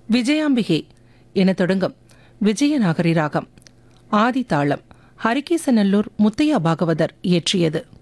விஜயாம்பிகை என தொடங்கும் விஜயநாகரி ராகம். ஆதி தாளம் ஹரிகேசநல்லூர் முத்தையா பாகவதர் இயற்றியது.